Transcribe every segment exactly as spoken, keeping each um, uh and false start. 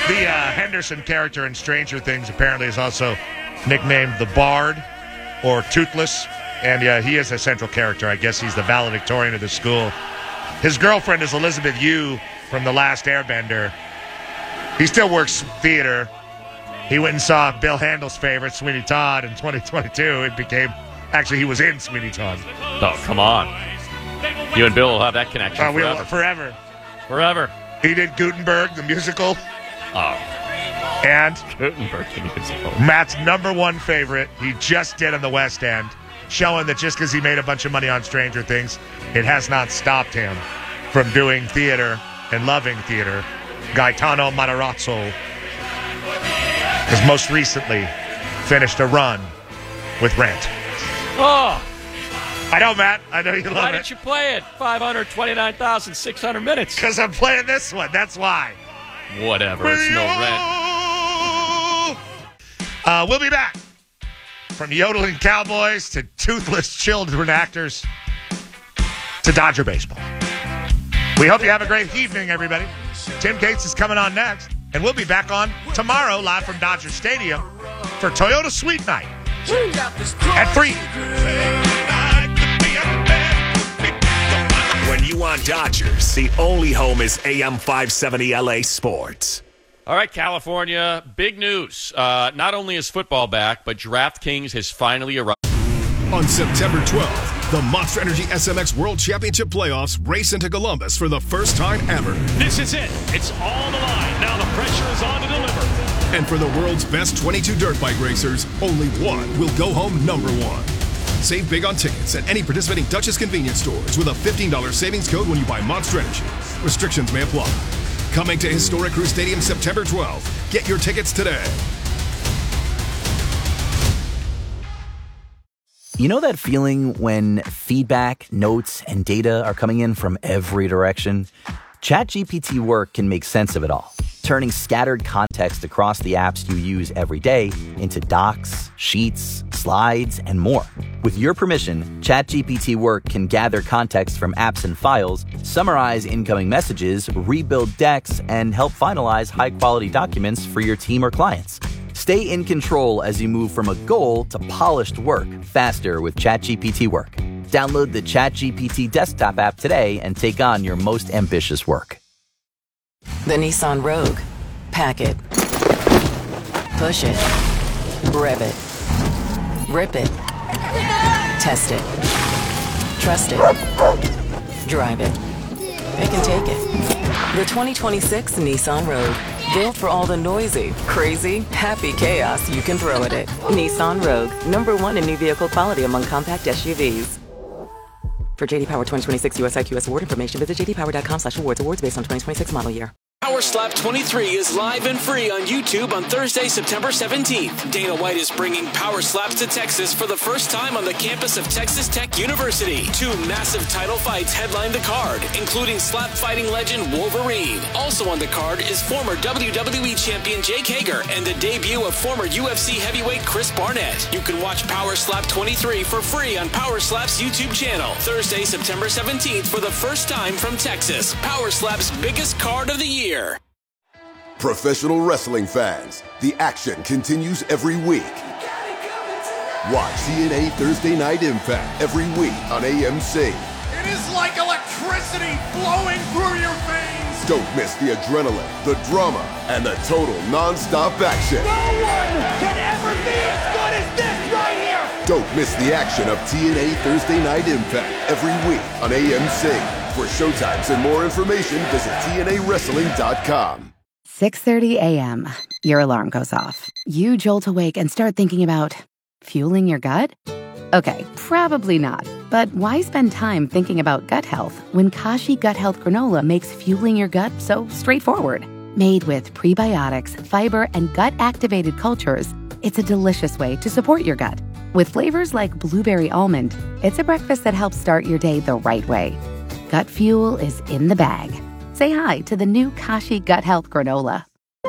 The uh, Henderson character in Stranger Things apparently is also nicknamed the Bard or Toothless, and uh, he is a central character. I guess he's the valedictorian of the school. His girlfriend is Elizabeth Yu from The Last Airbender. He still works theater. He went and saw Bill Handel's favorite, Sweeney Todd, in twenty twenty-two. It became, actually, he was in Sweeney Todd. Oh, come on. You and Bill will have that connection uh, forever. We'll, forever. Forever. He did Gutenberg, the musical. Oh. And Gutenberg, the musical. Matt's number one favorite, he just did on the West End, showing that just because he made a bunch of money on Stranger Things, it has not stopped him from doing theater and loving theater. Gaetano Matarazzo has most recently finished a run with Rent. Oh. I know, Matt. I know you love Why it. Why didn't you play it? five hundred twenty-nine thousand six hundred minutes. Because I'm playing this one. That's why. Whatever. It's no Rent. Uh, we'll be back. From yodeling cowboys to toothless children actors to Dodger baseball. We hope you have a great evening, everybody. Tim Cates is coming on next, and we'll be back on tomorrow live from Dodger Stadium for Toyota Sweet Night at three. When you want Dodgers, the only home is A M five seventy L A Sports. All right, California, big news. Uh, not only is football back, but DraftKings has finally arrived. On September twelfth, the Monster Energy S M X World Championship Playoffs race into Columbus for the first time ever. This is it. It's all the line. Now the pressure is on to deliver. And for the world's best twenty-two dirt bike racers, only one will go home number one. Save big on tickets at any participating Dutchess convenience stores with a fifteen dollars savings code when you buy Monster Energy. Restrictions may apply. Coming to Historic Crew Stadium September twelfth. Get your tickets today. You know that feeling when feedback, notes, and data are coming in from every direction? ChatGPT Work can make sense of it all, turning scattered context across the apps you use every day into docs, sheets, slides, and more. With your permission, ChatGPT Work can gather context from apps and files, summarize incoming messages, rebuild decks, and help finalize high-quality documents for your team or clients. Stay in control as you move from a goal to polished work faster with ChatGPT Work. Download the ChatGPT desktop app today and take on your most ambitious work. The Nissan Rogue. Pack it. Push it. Rev it. Rip it. Test it. Trust it. Drive it. It can take it. The twenty twenty-six Nissan Rogue. Built for all the noisy, crazy, happy chaos you can throw at it. Nissan Rogue. Number one in new vehicle quality among compact S U Vs. For J D Power twenty twenty-six U S I Q S award information, visit j d power dot com slash awards. Awards based on twenty twenty-six model year. Power Slap twenty-three is live and free on YouTube on Thursday, September seventeenth. Dana White is bringing Power Slaps to Texas for the first time on the campus of Texas Tech University. Two massive title fights headline the card, including slap fighting legend Wolverine. Also on the card is former W W E champion Jake Hager and the debut of former U F C heavyweight Chris Barnett. You can watch Power Slap twenty-three for free on Power Slap's YouTube channel. Thursday, September seventeenth for the first time from Texas. Power Slap's biggest card of the year. Professional wrestling fans, the action continues every week. Watch T N A Thursday Night Impact every week on A M C. It is like electricity flowing through your veins. Don't miss the adrenaline, the drama, and the total non-stop action. No one can ever be as good as this right here. Don't miss the action of T N A Thursday Night Impact every week on A M C. For showtimes and more information, visit T N A wrestling dot com. six thirty a.m. Your alarm goes off. You jolt awake and start thinking about fueling your gut? Okay, probably not. But why spend time thinking about gut health when Kashi Gut Health Granola makes fueling your gut so straightforward? Made with prebiotics, fiber, and gut-activated cultures, it's a delicious way to support your gut. With flavors like blueberry almond, it's a breakfast that helps start your day the right way. Gut fuel is in the bag. Say hi to the new Kashi Gut Health Granola.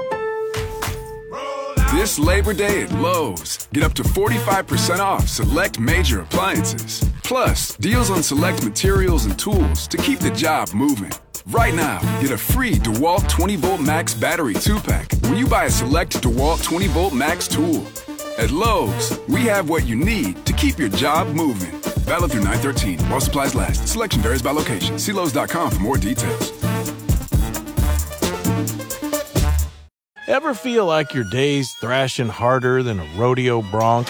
This Labor Day at Lowe's, get up to forty-five percent off select major appliances. Plus, deals on select materials and tools to keep the job moving. Right now, get a free DeWalt twenty volt Max battery two pack when you buy a select DeWalt twenty volt Max tool. At Lowe's, we have what you need to keep your job moving. Valid through nine thirteen while supplies last. Selection varies by location. See Lowe's dot com for more details. Ever feel like your day's thrashing harder than a rodeo bronc?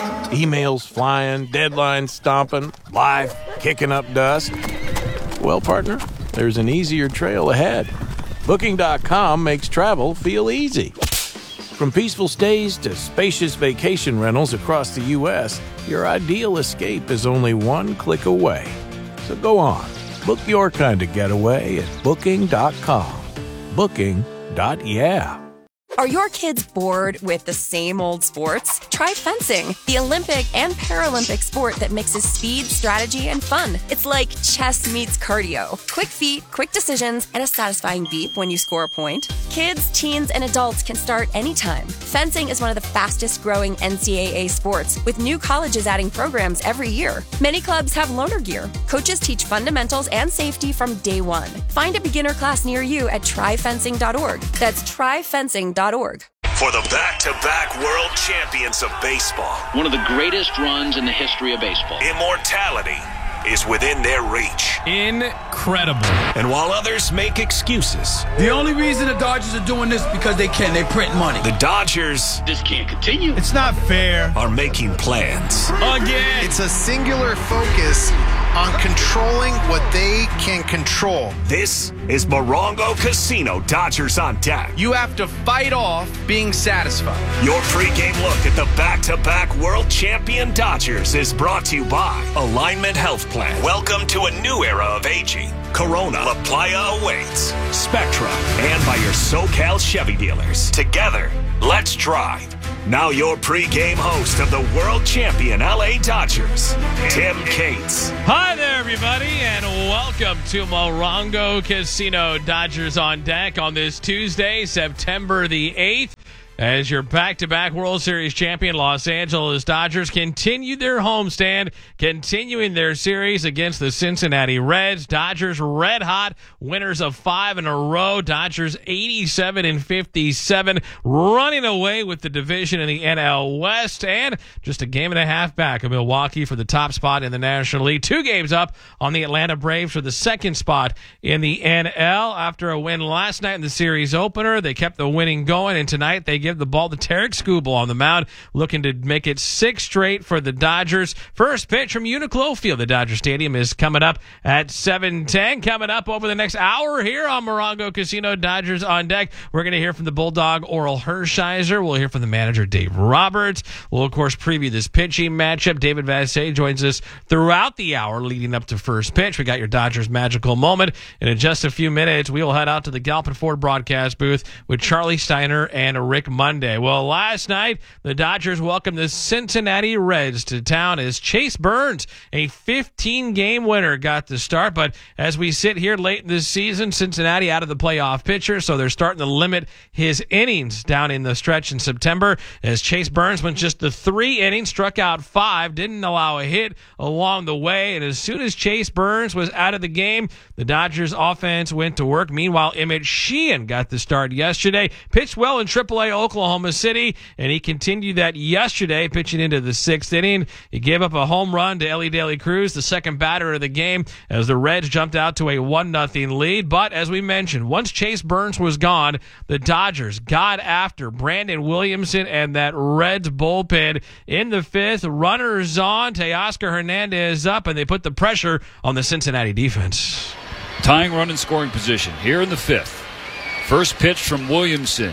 Emails flying, deadlines stomping, life kicking up dust? Well, partner, there's an easier trail ahead. Booking dot com makes travel feel easy. From peaceful stays to spacious vacation rentals across the U S, your ideal escape is only one click away. So go on, book your kind of getaway at Booking dot com. Booking. Yeah. Are your kids bored with the same old sports? Try fencing, the Olympic and Paralympic sport that mixes speed, strategy, and fun. It's like chess meets cardio. Quick feet, quick decisions, and a satisfying beep when you score a point. Kids, teens, and adults can start anytime. Fencing is one of the fastest growing N C double A sports, with new colleges adding programs every year. Many clubs have loaner gear. Coaches teach fundamentals and safety from day one. Find a beginner class near you at try fencing dot org. That's try fencing dot org. For the back-to-back world champions of baseball. One of the greatest runs in the history of baseball. Immortality is within their reach. Incredible. And while others make excuses, the only reason the Dodgers are doing this because they can. They print money. The Dodgers... This can't continue. It's not fair. ...are making plans. Again. It's a singular focus on controlling what they can control. This is Morongo Casino Dodgers on Deck. You have to fight off being satisfied. Your pregame look at the back-to-back world champion Dodgers is brought to you by Alignment Health Plan. Welcome to a new era of aging. Corona, La Playa awaits. Spectra, and by your SoCal Chevy dealers. Together, let's drive. Now your pregame host of the world champion L A Dodgers, Tim Cates. Hi there, everybody, and welcome to Morongo Casino Dodgers on Deck on this Tuesday, September the eighth. As your back-to-back World Series champion, Los Angeles Dodgers continue their homestand, continuing their series against the Cincinnati Reds. Dodgers red hot, winners of five in a row. Dodgers eighty-seven and fifty-seven, running away with the division in the N L West, and just a game and a half back of Milwaukee for the top spot in the National League. Two games up on the Atlanta Braves for the second spot in the N L. After a win last night in the series opener, they kept the winning going, and tonight they give the ball to Tarek Skubal on the mound, looking to make it six straight for the Dodgers. First pitch from Uniqlo Field, the Dodger Stadium, is coming up at seven ten. Coming up over the next hour here on Morongo Casino Dodgers on Deck, we're going to hear from the Bulldog Oral Hershiser. We'll hear from the manager Dave Roberts. We'll, of course, preview this pitching matchup. David Vassegh joins us throughout the hour leading up to first pitch. We got your Dodgers magical moment. And in just a few minutes, we will head out to the Galpin Ford broadcast booth with Charlie Steiner and Rick Monday. Well, last night, the Dodgers welcomed the Cincinnati Reds to town as Chase Burns, a fifteen-game winner, got the start. But as we sit here late in this season, Cincinnati out of the playoff picture, so they're starting to limit his innings down in the stretch in September, as Chase Burns went just the three innings, struck out five, didn't allow a hit along the way. And as soon as Chase Burns was out of the game, the Dodgers offense went to work. Meanwhile, Emmett Sheehan got the start yesterday, pitched well in triple A Oklahoma City, and he continued that yesterday, pitching into the sixth inning. He gave up a home run to Ellie Daly Cruz, the second batter of the game, as the Reds jumped out to a one nothing lead. But as we mentioned, once Chase Burns was gone, the Dodgers got after Brandon Williamson and that Reds bullpen in the fifth. Runners on, Teoscar Hernandez up, and they put the pressure on the Cincinnati defense. Tying run in scoring position here in the fifth. First pitch from Williamson.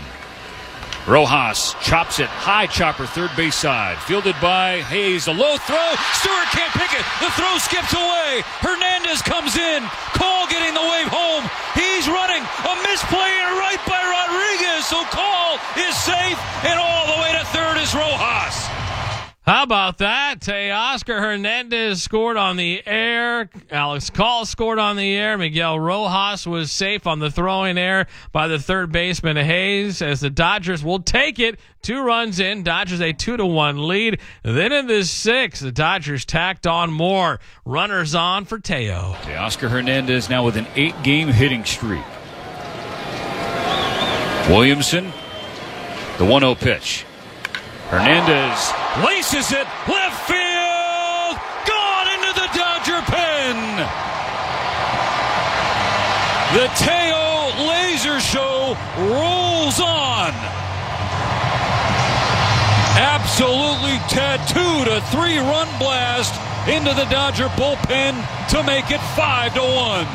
Rojas chops it high, chopper third base side, fielded by Hayes. A low throw, Stewart can't pick it, the throw skips away, Hernandez comes in, Cole getting the wave home, he's running, a misplay and right by Rodriguez, so Cole is safe, and all the way to third is Rojas. How about that? Teoscar Hernandez scored on the air. Alex Call scored on the air. Miguel Rojas was safe on the throwing air by the third baseman Hayes, as the Dodgers will take it. Two runs in. Dodgers a two to one lead. Then in the sixth, the Dodgers tacked on more. Runners on for Teo. Teoscar Hernandez now with an eight-game hitting streak. Williamson, the one oh pitch. Hernandez laces it left field, gone into the Dodger pen. The Teo Laser Show rolls on. Absolutely tattooed a three-run blast into the Dodger bullpen to make it five to one.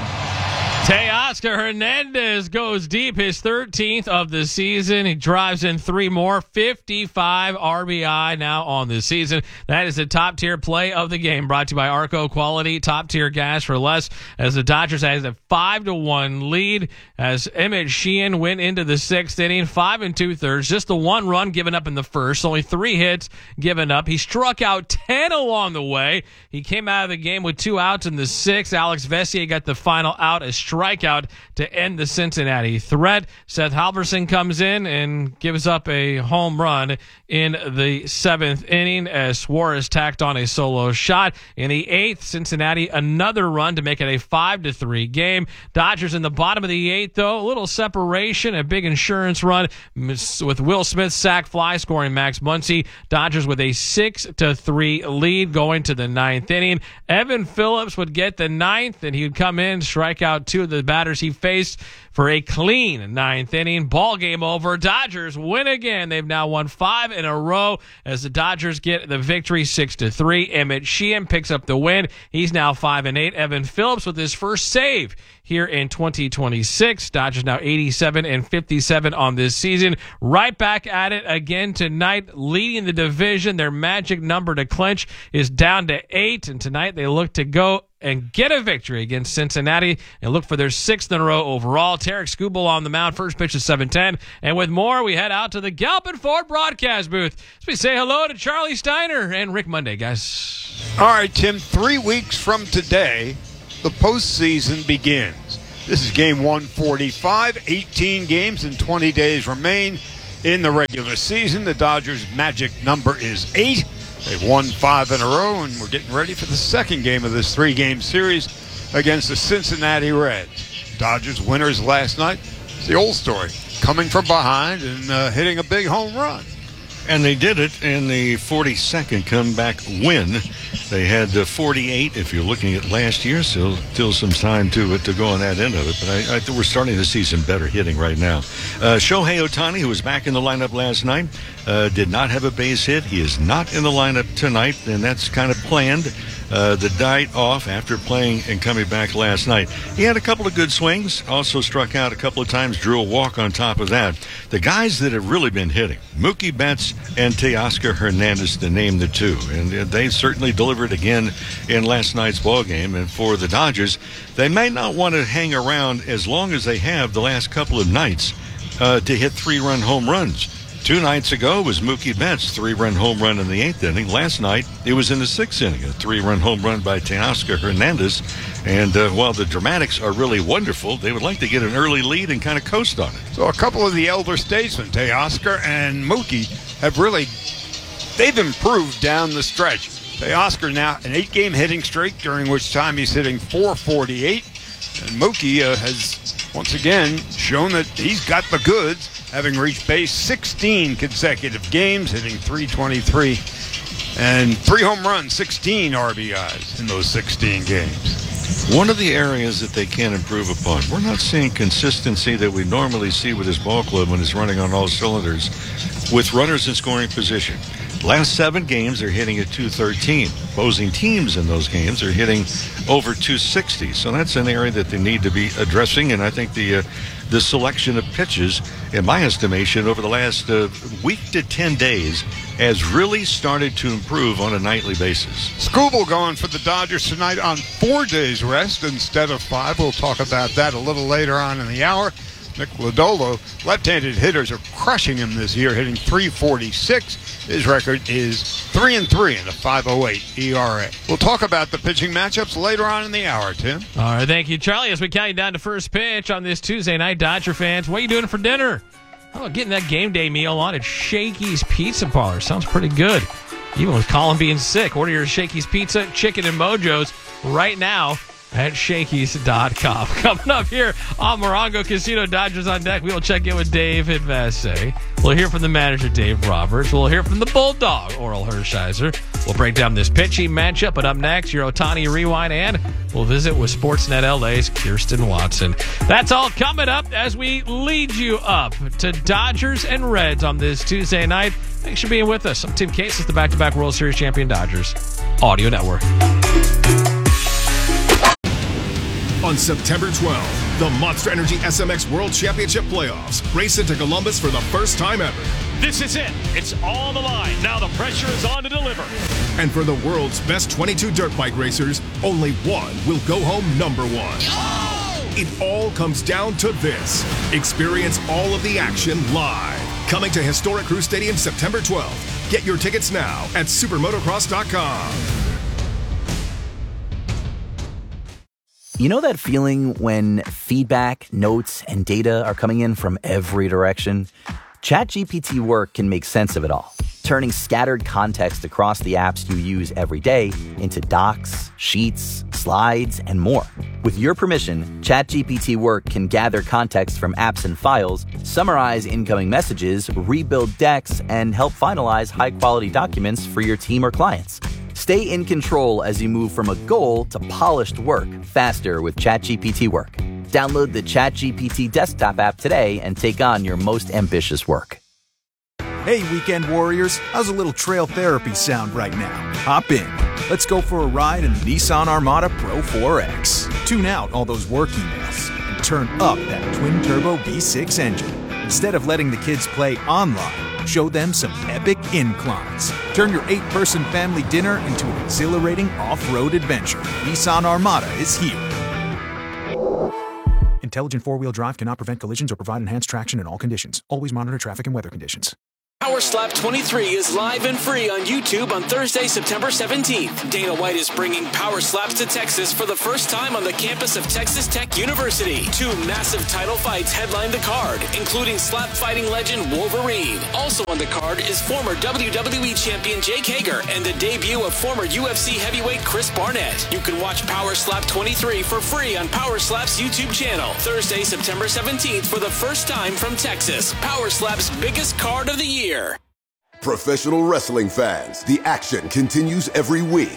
Teoscar Hernandez goes deep, his thirteenth of the season. He drives in three more, fifty-five R B I now on the season. That is the top-tier play of the game, brought to you by Arco Quality, top-tier gas for less, as the Dodgers has a five to one lead as Emmett Sheehan went into the sixth inning, five and two-thirds, just the one run given up in the first, only three hits given up. He struck out ten along the way. He came out of the game with two outs in the sixth. Alex Vessier got the final out, a strikeout to end the Cincinnati threat. Seth Halverson comes in and gives up a home run in the seventh inning as Suarez tacked on a solo shot. In the eighth, Cincinnati another run to make it a five to three game. Dodgers in the bottom of the eighth, though, a little separation, a big insurance run with Will Smith's sac fly scoring Max Muncy. Dodgers with a six to three lead going to the ninth inning. Evan Phillips would get the ninth, and he would come in, strike out two of the batters he faced for a clean ninth inning. Ball game over. Dodgers win again. They've now won five in a row as the Dodgers get the victory six to three. Emmett Sheehan picks up the win. He's now five and eight. Evan Phillips with his first save here in twenty twenty-six. Dodgers now eighty-seven and fifty-seven on this season. Right back at it again tonight, leading the division. Their magic number to clinch is down to eight, and tonight they look to go and get a victory against Cincinnati and look for their sixth in a row overall. Tarek Skubal on the mound. First pitch is seven ten. And with more, we head out to the Galpin Ford broadcast booth. So we say hello to Charlie Steiner and Rick Monday, guys. All right, Tim, three weeks from today, the postseason begins. This is game one forty-five. eighteen games and twenty days remain in the regular season. The Dodgers' magic number is eight. They've won five in a row, and we're getting ready for the second game of this three-game series against the Cincinnati Reds. Dodgers winners last night. It's the old story, coming from behind and uh, hitting a big home run. And they did it in the forty-second comeback win. They had uh, forty-eight, if you're looking at last year, so still some time to uh, to go on that end of it. But I, I think we're starting to see some better hitting right now. Uh, Shohei Ohtani, who was back in the lineup last night, uh, did not have a base hit. He is not in the lineup tonight, and that's kind of planned. Uh, the night off after playing and coming back last night. He had a couple of good swings, also struck out a couple of times, drew a walk on top of that. The guys that have really been hitting, Mookie Betts and Teoscar Hernandez, to name the two. And they certainly delivered again in last night's ball game. And for the Dodgers, they may not want to hang around as long as they have the last couple of nights uh, to hit three-run home runs. Two nights ago was Mookie Betts' three-run home run in the eighth inning. Last night, it was in the sixth inning, a three-run home run by Teoscar Hernandez. And uh, while the dramatics are really wonderful, they would like to get an early lead and kind of coast on it. So a couple of the elder statesmen, Teoscar and Mookie, have really, they've improved down the stretch. Teoscar now an eight-game hitting streak, during which time he's hitting four forty-eight. And Mookie uh, has, once again, shown that he's got the goods, having reached base sixteen consecutive games, hitting three twenty-three, and three home runs, sixteen R B Is in those sixteen games. One of the areas that they can improve upon, we're not seeing consistency that we normally see with this ball club when it's running on all cylinders with runners in scoring position. Last seven games, they're hitting at two thirteen. Opposing teams in those games are hitting over two sixty. So that's an area that they need to be addressing, and I think the uh, the selection of pitches, in my estimation, over the last uh, week to ten days has really started to improve on a nightly basis. Skubal going for the Dodgers tonight on four days rest instead of five. We'll talk about that a little later on in the hour. Nick Lodolo. Left-handed hitters are crushing him this year, hitting three forty-six. His record is three and three in a five oh eight E R A. We'll talk about the pitching matchups later on in the hour, Tim. All right, thank you, Charlie. As we count you down to first pitch on this Tuesday night, Dodger fans, what are you doing for dinner? How about getting that game day meal on at Shakey's Pizza Parlor? Sounds pretty good. Even with Colin being sick, order your Shakey's Pizza, Chicken, and Mojos right now at Shakey's dot com. Coming up here on Morongo Casino, Dodgers on Deck, we will check in with Dave Massey. We'll hear from the manager, Dave Roberts. We'll hear from the Bulldog, Oral Hershiser. We'll break down this pitching matchup, but up next, your Ohtani Rewind, and we'll visit with Sportsnet L A's Kirsten Watson. That's all coming up as we lead you up to Dodgers and Reds on this Tuesday night. Thanks for being with us. I'm Tim Case, the back-to-back World Series champion Dodgers Audio Network. On September twelfth, the Monster Energy S M X World Championship Playoffs race into Columbus for the first time ever. This is it. It's all on the line. Now the pressure is on to deliver. And for the world's best twenty-two dirt bike racers, only one will go home number one. Oh! It all comes down to this. Experience all of the action live. Coming to historic Crew Stadium September twelfth. Get your tickets now at supermotocross dot com. You know that feeling when feedback, notes, and data are coming in from every direction? ChatGPT Work can make sense of it all, turning scattered context across the apps you use every day into docs, sheets, slides, and more. With your permission, ChatGPT Work can gather context from apps and files, summarize incoming messages, rebuild decks, and help finalize high-quality documents for your team or clients. Stay in control as you move from a goal to polished work faster with ChatGPT Work. Download the ChatGPT desktop app today and take on your most ambitious work. Hey, weekend warriors, how's a little trail therapy sound right now? Hop in. Let's go for a ride in the Nissan Armada Pro four X. Tune out all those work emails and turn up that twin-turbo V six engine. Instead of letting the kids play online, show them some epic inclines. Turn your eight-person family dinner into an exhilarating off-road adventure. Nissan Armada is here. Intelligent four-wheel drive cannot prevent collisions or provide enhanced traction in all conditions. Always monitor traffic and weather conditions. Power Slap twenty-three is live and free on YouTube on Thursday, September seventeenth. Dana White is bringing Power Slaps to Texas for the first time on the campus of Texas Tech University. Two massive title fights headline the card, including slap fighting legend Wolverine. Also on the card is former W W E champion Jake Hager and the debut of former U F C heavyweight Chris Barnett. You can watch Power Slap twenty-three for free on Power Slap's YouTube channel. Thursday, September seventeenth for the first time from Texas. Power Slap's biggest card of the year. Professional wrestling fans, the action continues every week.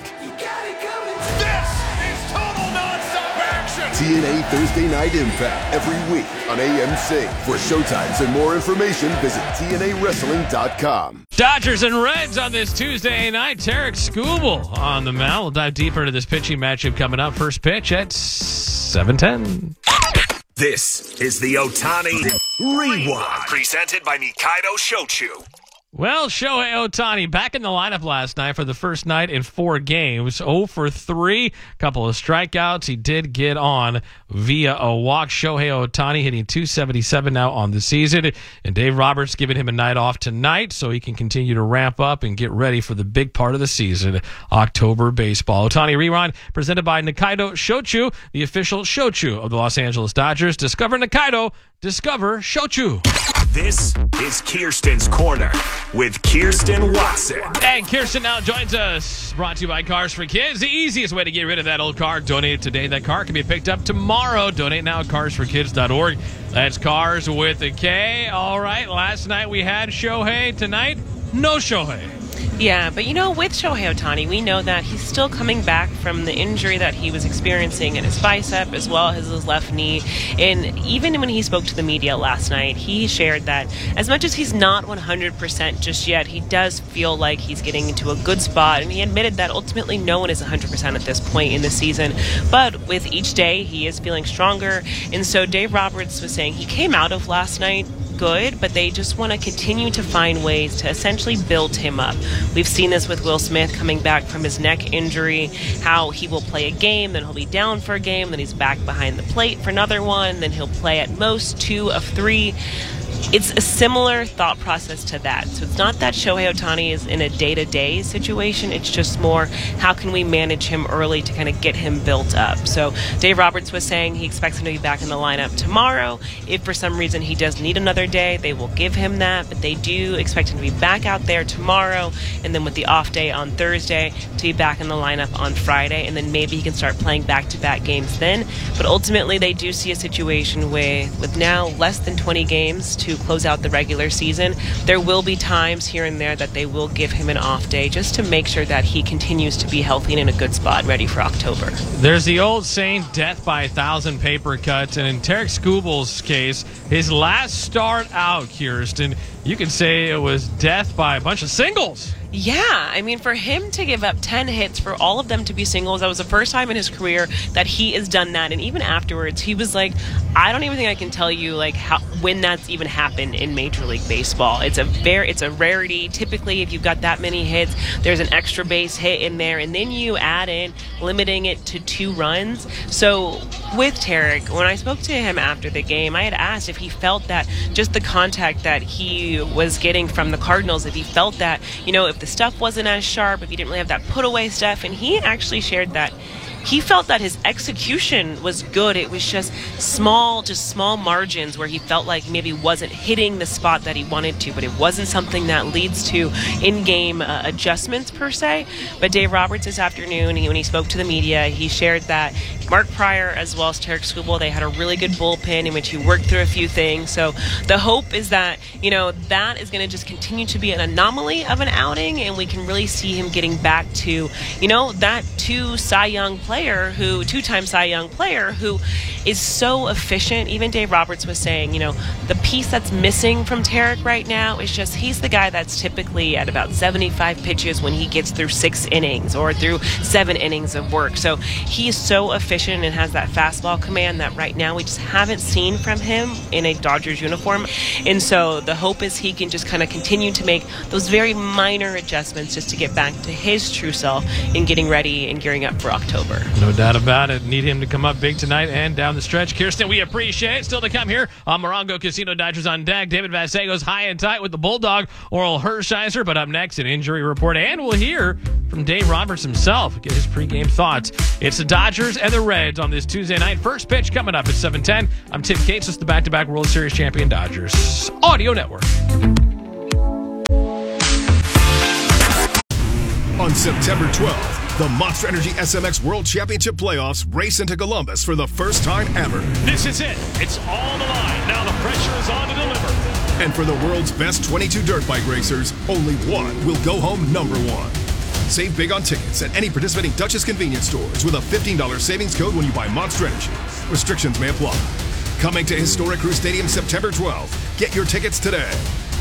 This is total nonstop action. T N A Thursday Night Impact every week on A M C. For showtimes and more information, visit T N A wrestling dot com. Dodgers and Reds on this Tuesday night. Tarek Skubal on the mound. We'll dive deeper into this pitching matchup coming up. First pitch at seven ten. This is the Ohtani Rewind, presented by Nikaido Shochu. Well, Shohei Ohtani back in the lineup last night for the first night in four games. oh for three, couple of strikeouts. He did get on via a walk. Shohei Ohtani hitting two seventy-seven now on the season. And Dave Roberts giving him a night off tonight so he can continue to ramp up and get ready for the big part of the season, October baseball. Ohtani Rewind presented by Nikaido Shochu, the official Shochu of the Los Angeles Dodgers. Discover Nikaido. Discover Shochu. This is Kirsten's Corner with Kirsten Watson. And Kirsten now joins us. Brought to you by Cars for Kids. The easiest way to get rid of that old car. Donate it today. That car can be picked up tomorrow. Donate now at cars for kids dot org. That's Cars with a K. All right. Last night we had Shohei. Tonight, no Shohei. Yeah, but you know, with Shohei Ohtani, we know that he's still coming back from the injury that he was experiencing in his bicep as well as his left knee. And even when he spoke to the media last night, he shared that as much as he's not one hundred percent just yet, he does feel like he's getting into a good spot. And he admitted that ultimately no one is one hundred percent at this point in the season. But with each day, he is feeling stronger. And so Dave Roberts was saying he came out of last night good, but they just want to continue to find ways to essentially build him up. We've seen this with Will Smith coming back from his neck injury, how he will play a game, then he'll be down for a game, then he's back behind the plate for another one, then he'll play at most two of three. It's a similar thought process to that. So it's not that Shohei Ohtani is in a day-to-day situation. It's just more, how can we manage him early to kind of get him built up? So Dave Roberts was saying he expects him to be back in the lineup tomorrow. If for some reason he does need another day, they will give him that. But they do expect him to be back out there tomorrow, and then with the off day on Thursday, to be back in the lineup on Friday, and then maybe he can start playing back-to-back games then. But ultimately, they do see a situation where, with now less than twenty games to close out the regular season, there will be times here and there that they will give him an off day just to make sure that he continues to be healthy and in a good spot, ready for October. There's the old saying, death by a thousand paper cuts, and in Tarik Skubal's case, his last start out, Kirsten, you could say it was death by a bunch of singles. Yeah, I mean, for him to give up ten hits, for all of them to be singles, that was the first time in his career that he has done that. And even afterwards, he was like, I don't even think I can tell you like how when that's even happened in Major League Baseball. It's a very, it's a rarity. Typically, if you've got that many hits, there's an extra base hit in there, and then you add in limiting it to two runs. So with Tarik, when I spoke to him after the game, I had asked if he felt that just the contact that he was getting from the Cardinals, if he felt that, you know, if the stuff wasn't as sharp, if he didn't really have that put away stuff, and he actually shared that he felt that his execution was good. It was just small, just small margins where he felt like maybe wasn't hitting the spot that he wanted to, but it wasn't something that leads to in-game uh, adjustments per se. But Dave Roberts this afternoon, he, when he spoke to the media, he shared that Mark Prior as well as Tarik Skubal, they had a really good bullpen in which he worked through a few things. So the hope is that, you know, that is going to just continue to be an anomaly of an outing, and we can really see him getting back to, you know, that two Cy Young player who, two-time Cy Young player who is so efficient. Even Dave Roberts was saying, you know, the piece that's missing from Tarik right now is just he's the guy that's typically at about seventy-five pitches when he gets through six innings or through seven innings of work. So he is so efficient and has that fastball command that right now we just haven't seen from him in a Dodgers uniform. And so the hope is he can just kind of continue to make those very minor adjustments just to get back to his true self in getting ready and gearing up for October. No doubt about it. Need him to come up big tonight and down the stretch. Kirsten, we appreciate it. Still to come here on Morongo Casino, Dodgers on deck. David Vasego's high and tight with the Bulldog, Oral Hershiser. But up next, an injury report. And we'll hear from Dave Roberts himself, get his pregame thoughts. It's the Dodgers and the Reds on this Tuesday night. First pitch coming up at seven ten. I'm Tim Cates. It's the back-to-back World Series champion Dodgers Audio Network. On September twelfth, the Monster Energy S M X World Championship Playoffs race into Columbus for the first time ever. This is it. It's all on the line. Now the pressure is on to deliver. And for the world's best twenty-two dirt bike racers, only one will go home number one. Save big on tickets at any participating Dutchess convenience stores with a fifteen dollars savings code when you buy Monster Energy. Restrictions may apply. Coming to Historic Crew Stadium September twelfth. Get your tickets today.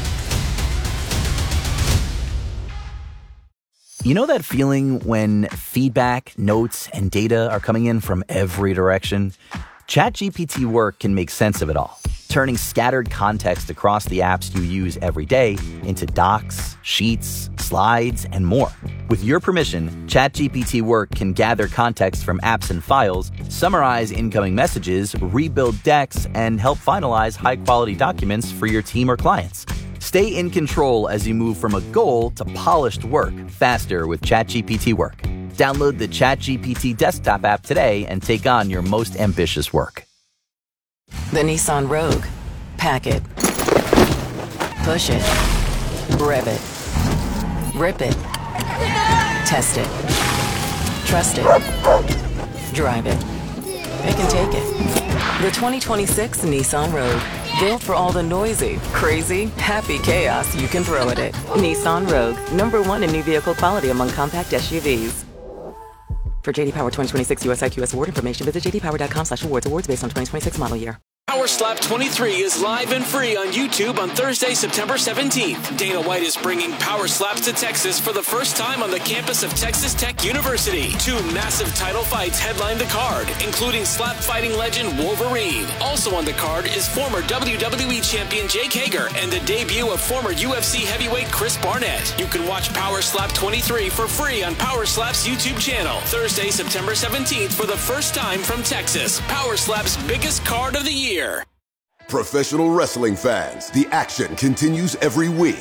You know that feeling when feedback, notes, and data are coming in from every direction? ChatGPT Work can make sense of it all, turning scattered context across the apps you use every day into docs, sheets, slides, and more. With your permission, ChatGPT Work can gather context from apps and files, summarize incoming messages, rebuild decks, and help finalize high-quality documents for your team or clients. Stay in control as you move from a goal to polished work faster with ChatGPT Work. Download the ChatGPT desktop app today and take on your most ambitious work. The Nissan Rogue. Pack it. Push it. Rev it. Rip it. Test it. Trust it. Drive it. Pick and take it. The twenty twenty-six Nissan Rogue. Built for all the noisy, crazy, happy chaos you can throw at it. Nissan Rogue. Number one in new vehicle quality among compact S U Vs. For J D Power twenty twenty-six U S I Q S award information, visit j d power dot com slash awards. Awards based on twenty twenty-six model year. Power Slap twenty-three is live and free on YouTube on Thursday, September seventeenth. Dana White is bringing Power Slaps to Texas for the first time on the campus of Texas Tech University. Two massive title fights headline the card, including slap fighting legend Wolverine. Also on the card is former W W E champion Jake Hager and the debut of former U F C heavyweight Chris Barnett. You can watch Power Slap twenty-three for free on Power Slap's YouTube channel. Thursday, September seventeenth for the first time from Texas. Power Slap's biggest card of the year. Professional wrestling fans, the action continues every week.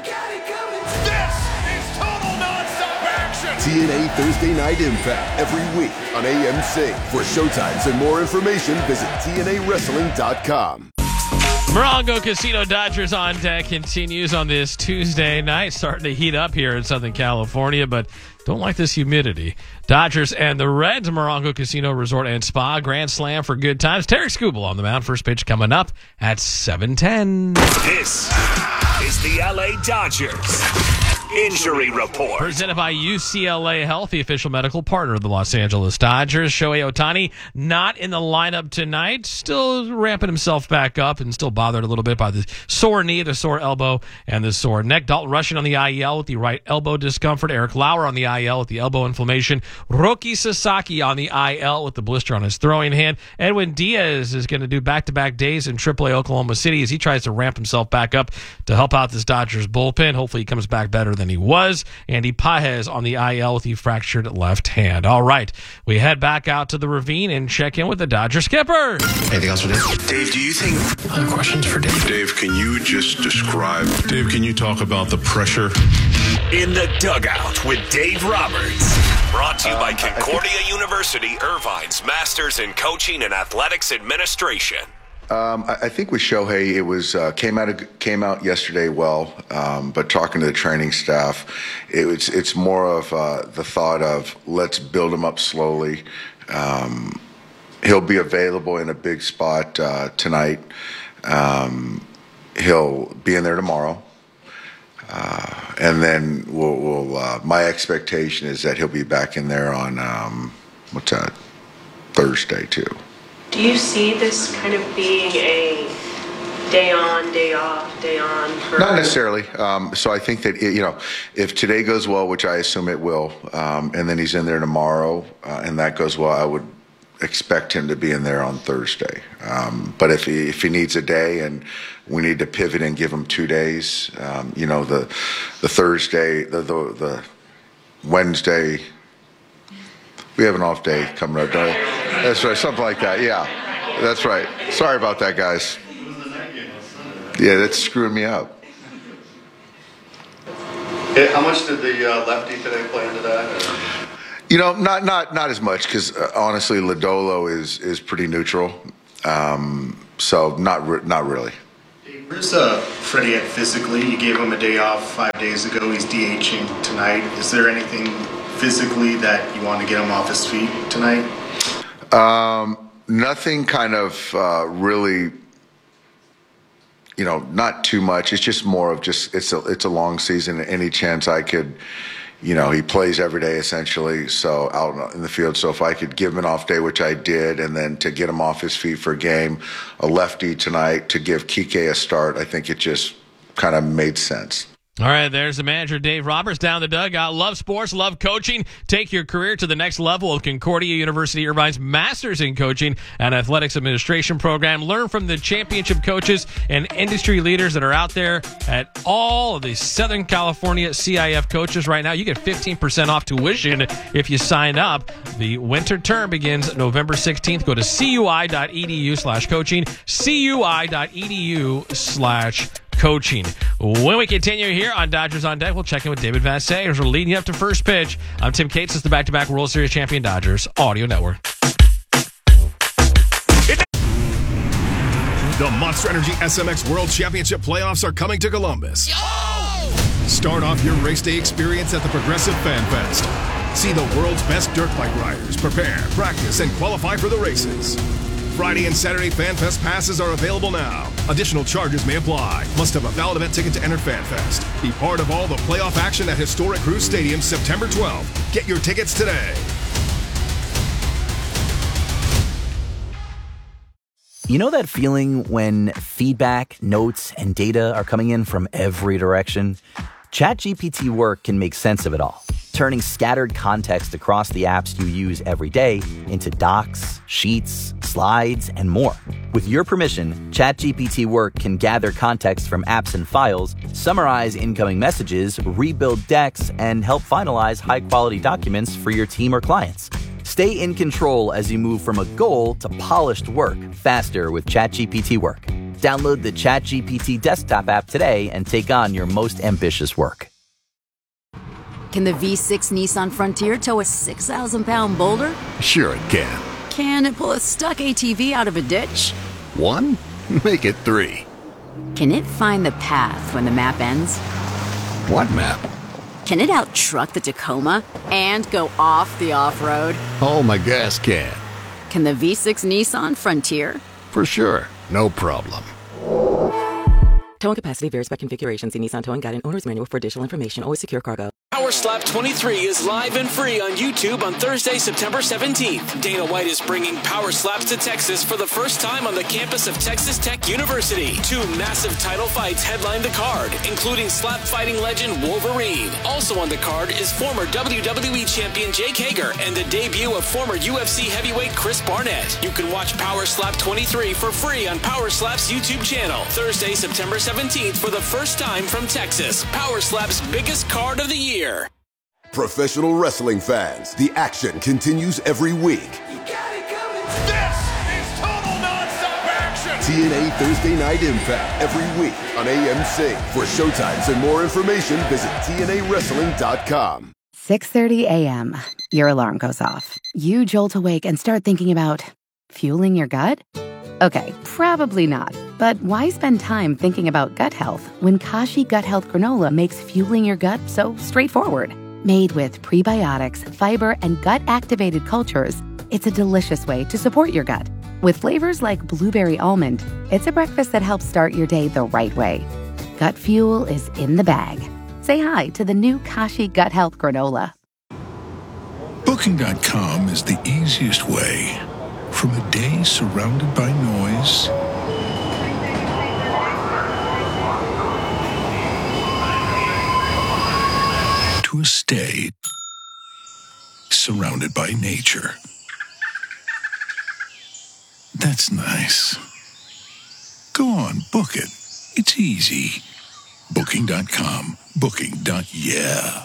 This is total non-stop action. T N A Thursday Night Impact every week on A M C. For showtimes and more information, visit T N A wrestling dot com. Morongo Casino Dodgers on Deck continues on this Tuesday night. Starting to heat up here in Southern California, but don't like this humidity. Dodgers and the Reds, Morongo Casino Resort and Spa, Grand Slam for good times. Terry Skubal on the mound. First pitch coming up at seven ten. This is the L A Dodgers Injury Report. Presented by U C L A Health, the official medical partner of the Los Angeles Dodgers. Shohei Ohtani not in the lineup tonight. Still ramping himself back up and still bothered a little bit by the sore knee, the sore elbow, and the sore neck. Dalton Rushing on the I L with the right elbow discomfort. Eric Lauer on the I L with the elbow inflammation. Roki Sasaki on the I L with the blister on his throwing hand. Edwin Diaz is going to do back-to-back days in triple A Oklahoma City as he tries to ramp himself back up to help out this Dodgers bullpen. Hopefully he comes back better than he was. Andy Pages on the I L with the fractured left hand. All right, we head back out to the Ravine and check in with the Dodger skipper. Anything else for Dave? Dave, do you think... Other questions for Dave? Dave, can you just describe... Dave, can you talk about the pressure? In the Dugout with Dave Roberts. Brought to you by Concordia University, Irvine's Masters in Coaching and Athletics Administration. Um, I, I think with Shohei, it was uh, came out of, came out yesterday well, um, but talking to the training staff, it was it's more of uh, the thought of let's build him up slowly. Um, he'll be available in a big spot uh, tonight. Um, he'll be in there tomorrow. Uh, and then we'll, we'll uh, my expectation is that he'll be back in there on, um, what's that, Thursday too. Do you see this kind of being a day on, day off, day on? For- Not necessarily. Um, so I think that, it, you know, if today goes well, which I assume it will, um, and then he's in there tomorrow, uh, and that goes well, I would expect him to be in there on Thursday. Um, but if he, if he needs a day and we need to pivot and give him two days, um, you know, the the Thursday, the, the the Wednesday, we have an off day coming up, don't we? That's right, something like that, yeah. That's right. Sorry about that, guys. Yeah, that's screwing me up. How much did the uh, lefty today play into that? Or? You know, not not not as much because uh, honestly, Lodolo is is pretty neutral, um, so not re- not really. Where's uh, Freddie at physically? You gave him a day off five days ago. He's DHing tonight. Is there anything physically that you want to get him off his feet tonight? Um, nothing kind of uh, really. You know, not too much. It's just more of just it's a it's a long season. Any chance I could. You know, he plays every day essentially, so out in the field. So if I could give him an off day, which I did, and then to get him off his feet for a game, a lefty tonight, to give Kike a start, I think it just kind of made sense. All right, there's the manager, Dave Roberts, down the dugout. Love sports, love coaching. Take your career to the next level with Concordia University Irvine's Masters in Coaching and Athletics Administration program. Learn from the championship coaches and industry leaders that are out there at all of the Southern California C I F coaches right now. You get fifteen percent off tuition if you sign up. The winter term begins November sixteenth. Go to cui.edu slash coaching, cui.edu slash coaching. When we continue here on Dodgers on Deck, we'll check in with David Vassegh as we're leading you up to first pitch. I'm Tim Cates. This is the back-to-back World Series champion Dodgers Audio Network. The Monster Energy S M X World Championship playoffs are coming to Columbus. Start off your race day experience at the Progressive Fan Fest. See the world's best dirt bike riders prepare, practice, and qualify for the races. Friday and Saturday Fan Fest passes are available now. Additional charges may apply. Must have a valid event ticket to enter Fan Fest. Be part of all the playoff action at historic Cruz Stadium September twelfth. Get your tickets today. You know that feeling when feedback, notes, and data are coming in from every direction? ChatGPT Work can make sense of it all, turning scattered context across the apps you use every day into docs, sheets, slides, and more. With your permission, ChatGPT Work can gather context from apps and files, summarize incoming messages, rebuild decks, and help finalize high-quality documents for your team or clients. Stay in control as you move from a goal to polished work faster with ChatGPT Work. Download the ChatGPT desktop app today and take on your most ambitious work. Can the V six Nissan Frontier tow a six thousand pound boulder? Sure it can. Can it pull a stuck A T V out of a ditch? One? Make it three. Can it find the path when the map ends? What map? Can it out-truck the Tacoma and go off the off-road? Oh, my gas can. Can the V six Nissan Frontier? For sure. No problem. Towing capacity varies by configuration. See Nissan Towing Guide and Owner's Manual for additional information. Always secure cargo. Power Slap twenty-three is live and free on YouTube on Thursday, September seventeenth. Dana White is bringing Power Slaps to Texas for the first time on the campus of Texas Tech University. Two massive title fights headline the card, including slap fighting legend Wolverine. Also on the card is former W W E champion Jake Hager and the debut of former U F C heavyweight Chris Barnett. You can watch Power Slap twenty-three for free on Power Slap's YouTube channel. Thursday, September seventeenth for the first time from Texas. Power Slap's biggest card of the year. Professional wrestling fans, the action continues every week. This is total nonstop action! T N A Thursday Night Impact every week on A M C. For showtimes and more information, visit T N A wrestling dot com. six thirty a.m. Your alarm goes off. You jolt awake and start thinking about fueling your gut? Okay, probably not. But why spend time thinking about gut health when Kashi Gut Health Granola makes fueling your gut so straightforward? Made with prebiotics, fiber, and gut-activated cultures, it's a delicious way to support your gut. With flavors like blueberry almond, it's a breakfast that helps start your day the right way. Gut fuel is in the bag. Say hi to the new Kashi Gut Health Granola. Booking dot com is the easiest way. From a day surrounded by noise to a stay surrounded by nature. That's nice. Go on, book it. It's easy. Booking dot com. Booking. Yeah.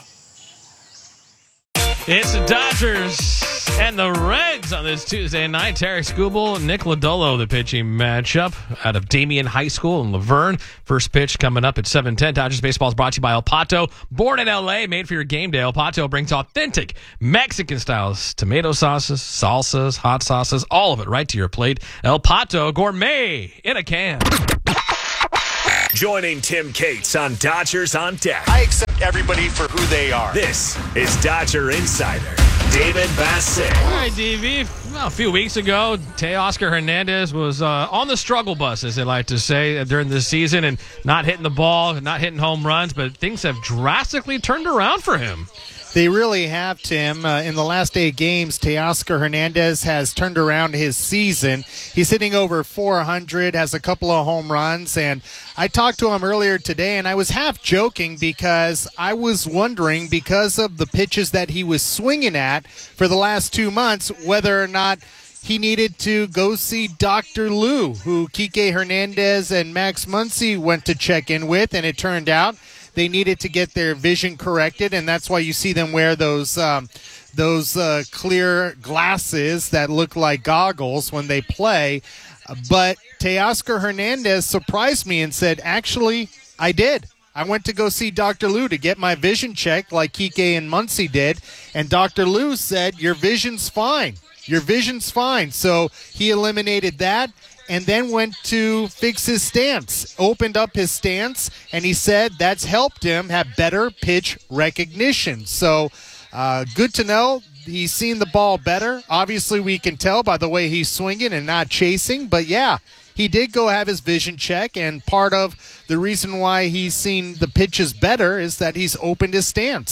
It's the Dodgers and the Reds on this Tuesday night. Tarek Skubal, Nick Lodolo, the pitching matchup out of Damien High School in Laverne. First pitch coming up at seven ten. Dodgers baseball is brought to you by El Pato. Born in L A, made for your game day. El Pato brings authentic Mexican styles, tomato sauces, salsas, hot sauces, all of it right to your plate. El Pato Gourmet in a can. Joining Tim Cates on Dodgers on Deck. I accept everybody for who they are. This is Dodger Insider David Bassett. All right, D V. Well, a few weeks ago, Teoscar Hernandez was uh, on the struggle bus, as they like to say, uh, during this season, and not hitting the ball, not hitting home runs, but things have drastically turned around for him. They really have, Tim. Uh, in the last eight games, Teoscar Hernandez has turned around his season. He's hitting over four hundred, has a couple of home runs, and I talked to him earlier today, and I was half joking because I was wondering, because of the pitches that he was swinging at for the last two months, whether or not he needed to go see Doctor Lou, who Kike Hernandez and Max Muncy went to check in with, and it turned out they needed to get their vision corrected, and that's why you see them wear those um, those uh, clear glasses that look like goggles when they play. But Teoscar Hernandez surprised me and said, actually, I did. I went to go see Doctor Lou to get my vision checked like Kike and Muncy did, and Doctor Lou said, your vision's fine. Your vision's fine. So he eliminated that, and then went to fix his stance, opened up his stance, and he said that's helped him have better pitch recognition. So uh, good to know. He's seen the ball better. Obviously, we can tell by the way he's swinging and not chasing. But, yeah, he did go have his vision check, and part of the reason why he's seen the pitches better is that he's opened his stance.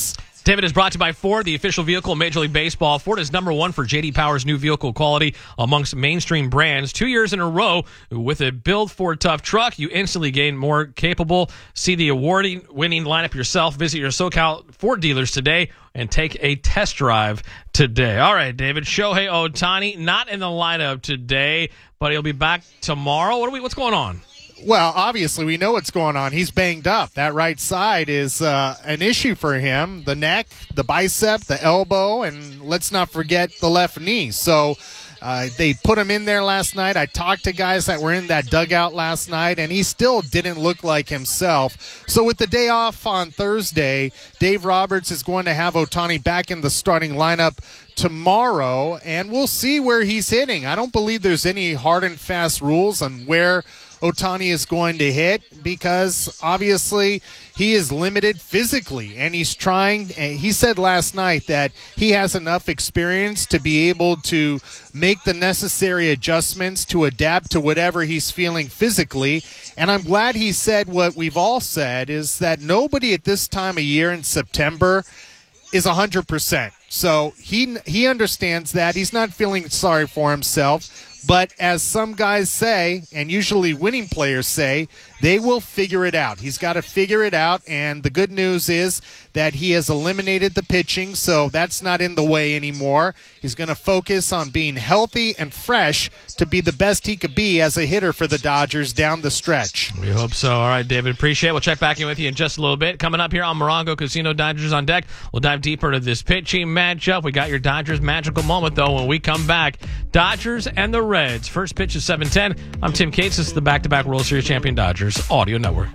David is brought to you by Ford, the official vehicle of Major League Baseball. Ford is number one for J D Power's new vehicle quality amongst mainstream brands. Two years in a row with a Build Ford Tough truck, you instantly gain more capable. See the award-winning lineup yourself. Visit your SoCal Ford dealers today and take a test drive today. All right, David. Shohei Ohtani not in the lineup today, but he'll be back tomorrow. What are we? What's going on? Well, obviously, we know what's going on. He's banged up. That right side is uh, an issue for him. The neck, the bicep, the elbow, and let's not forget the left knee. So uh, they put him in there last night. I talked to guys that were in that dugout last night, and he still didn't look like himself. So with the day off on Thursday, Dave Roberts is going to have Ohtani back in the starting lineup tomorrow, and we'll see where he's hitting. I don't believe there's any hard and fast rules on where Ohtani is going to hit because obviously he is limited physically, and he's trying. He said last night that he has enough experience to be able to make the necessary adjustments to adapt to whatever he's feeling physically. And I'm glad he said what we've all said, is that nobody at this time of year in September is one hundred percent. So he he understands that. He's not feeling sorry for himself. But as some guys say, and usually winning players say, they will figure it out. He's got to figure it out, and the good news is that he has eliminated the pitching, so that's not in the way anymore. He's going to focus on being healthy and fresh to be the best he could be as a hitter for the Dodgers down the stretch. We hope so. All right, David, appreciate it. We'll check back in with you in just a little bit. Coming up here on Morongo Casino, Dodgers on deck. We'll dive deeper into this pitching matchup. We got your Dodgers magical moment, though, when we come back. Dodgers and the Reds. First pitch is seven ten. I'm Tim Cates. This is the back-to-back World Series champion Dodgers Audio Network.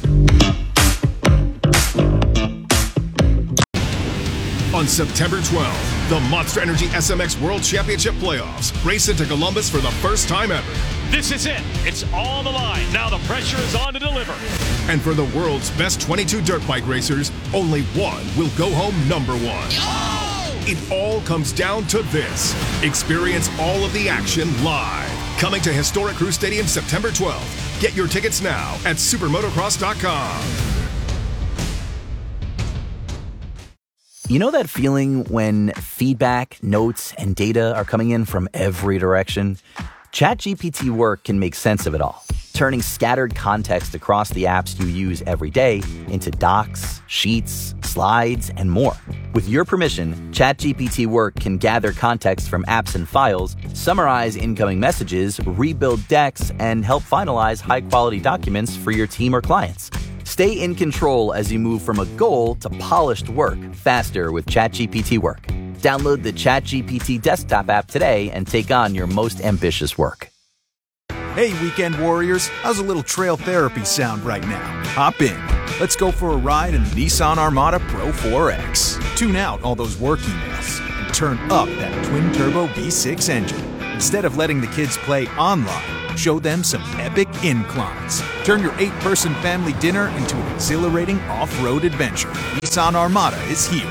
On September twelfth, the Monster Energy S M X World Championship Playoffs race into Columbus for the first time ever. This is it. It's on the line. Now the pressure is on to deliver. And for the world's best twenty-two dirt bike racers, only one will go home number one. Oh! It all comes down to this. Experience all of the action live. Coming to historic Crew Stadium September twelfth. Get your tickets now at supermotocross dot com. You know that feeling when feedback, notes, and data are coming in from every direction? ChatGPT Work can make sense of it all, turning scattered context across the apps you use every day into docs, sheets, slides, and more. With your permission, ChatGPT Work can gather context from apps and files, summarize incoming messages, rebuild decks, and help finalize high-quality documents for your team or clients. Stay in control as you move from a goal to polished work faster with ChatGPT Work. Download the ChatGPT desktop app today and take on your most ambitious work. Hey, weekend warriors, how's a little trail therapy sound right now? Hop in. Let's go for a ride in the Nissan Armada Pro four X. Tune out all those work emails and turn up that twin-turbo V six engine. Instead of letting the kids play online, show them some epic inclines. Turn your eight-person family dinner into an exhilarating off-road adventure. Nissan Armada is here.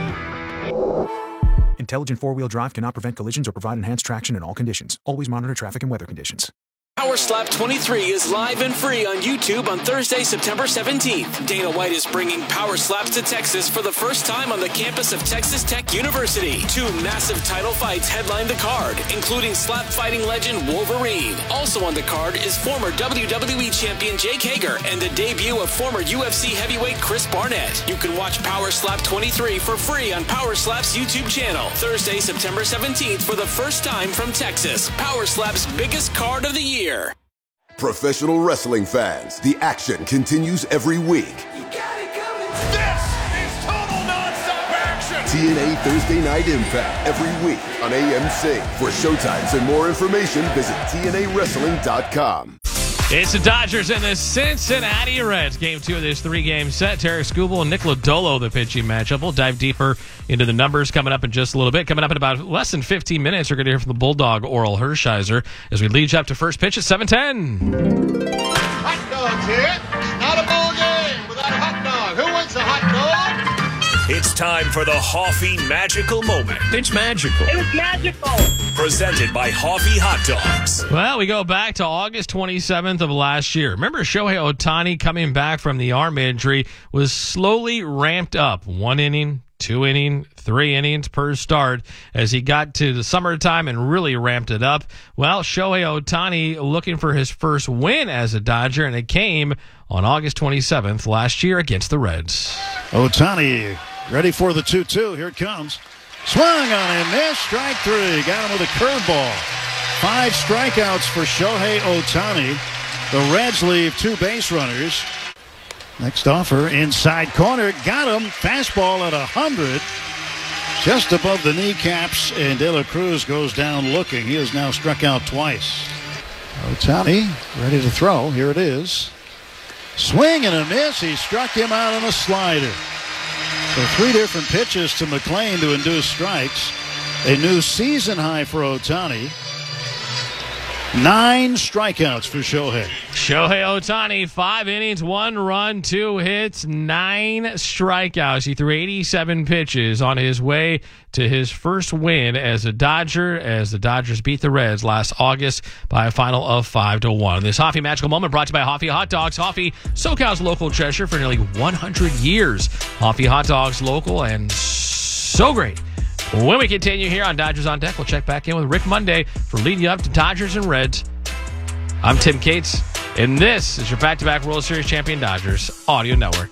Intelligent four-wheel drive cannot prevent collisions or provide enhanced traction in all conditions. Always monitor traffic and weather conditions. Power Slap twenty-three is live and free on YouTube on Thursday, September seventeenth. Dana White is bringing Power Slaps to Texas for the first time on the campus of Texas Tech University. Two massive title fights headline the card, including slap fighting legend Wolverine. Also on the card is former W W E champion Jake Hager and the debut of former U F C heavyweight Chris Barnett. You can watch Power Slap twenty-three for free on Power Slap's YouTube channel. Thursday, September seventeenth for the first time from Texas. Power Slap's biggest card of the year. Professional wrestling fans, the action continues every week. This is total nonstop action. T N A Thursday Night Impact every week on A M C. For showtimes and more information, visit T N A wrestling dot com. It's the Dodgers and the Cincinnati Reds. Game two of this three-game set. Tarik Skubal and Nick Lodolo, the pitching matchup. We'll dive deeper into the numbers coming up in just a little bit. Coming up in about less than fifteen minutes, we're going to hear from the Bulldog, Oral Hershiser, as we lead you up to first pitch at seven ten. Hot dogs here. Not a ball game without a hot dog. Who wants a hot dog? It's time for the Hoffy Magical Moment. It's magical. It was magical. Presented by Hoffy Hot Dogs. Well, we go back to August twenty-seventh of last year. Remember, Shohei Ohtani coming back from the arm injury was slowly ramped up. One inning, two inning, three innings per start as he got to the summertime and really ramped it up. Well, Shohei Ohtani looking for his first win as a Dodger, and it came on August twenty-seventh last year against the Reds. Ohtani ready for the two two. Here it comes. Swung on and missed. Strike three. Got him with a curveball. Five strikeouts for Shohei Ohtani. The Reds leave two base runners. Next offer, inside corner, got him. Fastball at one hundred, just above the kneecaps, and De La Cruz goes down looking. He has now struck out twice. Ohtani ready to throw. Here it is. Swing and a miss. He struck him out on a slider. So three different pitches to McLean to induce strikes. A new season high for Ohtani. Nine strikeouts for Shohei. Shohei Ohtani, five innings, one run, two hits, nine strikeouts. He threw eighty-seven pitches on his way to his first win as a Dodger, as the Dodgers beat the Reds last August by a final of five to one. This Hoffy Magical Moment brought to you by Hoffy Hot Dogs. Hoffy, SoCal's local treasure for nearly one hundred years. Hoffy Hot Dogs, local and so great. When we continue here on Dodgers on Deck, we'll check back in with Rick Monday for leading you up to Dodgers and Reds. I'm Tim Cates, and this is your back-to-back World Series champion Dodgers Audio Network.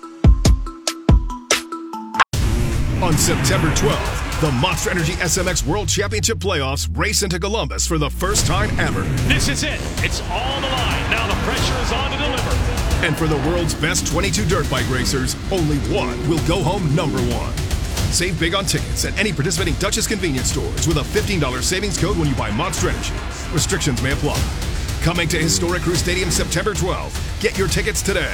On September twelfth, the Monster Energy S M X World Championship Playoffs race into Columbus for the first time ever. This is it. It's all on the line. Now the pressure is on to deliver. And for the world's best twenty-two dirt bike racers, only one will go home number one. Save big on tickets at any participating Dutchess convenience stores with a fifteen dollars savings code when you buy Monster Energy. Restrictions may apply. Coming to historic Crew Stadium September twelfth. Get your tickets today.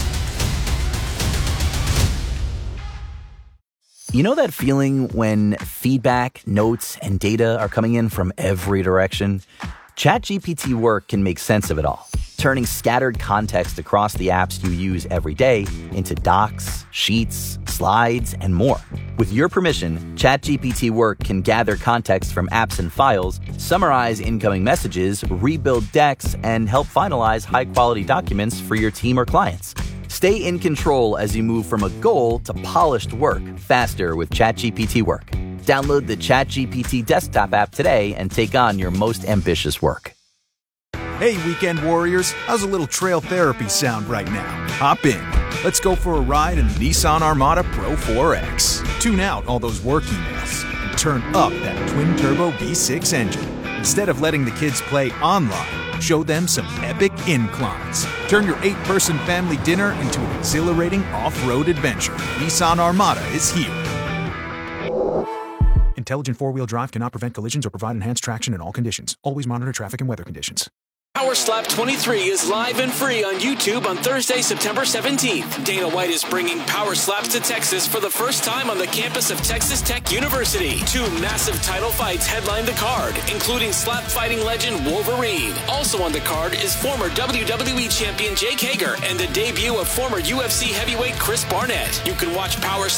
You know that feeling when feedback, notes, and data are coming in from every direction? ChatGPT Work can make sense of it all, turning scattered context across the apps you use every day into docs, sheets, slides, and more. With your permission, ChatGPT Work can gather context from apps and files, summarize incoming messages, rebuild decks, and help finalize high-quality documents for your team or clients. Stay in control as you move from a goal to polished work faster with ChatGPT Work. Download the ChatGPT desktop app today and take on your most ambitious work. Hey, weekend warriors, how's a little trail therapy sound right now? Hop in. Let's go for a ride in the Nissan Armada Pro four X. Tune out all those work emails and turn up that twin-turbo V six engine. Instead of letting the kids play online, show them some epic inclines. Turn your eight-person family dinner into an exhilarating off-road adventure. Nissan Armada is here. Intelligent four-wheel drive cannot prevent collisions or provide enhanced traction in all conditions. Always monitor traffic and weather conditions. Power Slap twenty-three is live and free on YouTube on Thursday, September seventeenth. Dana White is bringing Power Slaps to Texas for the first time on the campus of Texas Tech University. Two massive title fights headline the card, including slap fighting legend Wolverine. Also on the card is former W W E champion Jake Hager and the debut of former U F C heavyweight Chris Barnett. You can watch Power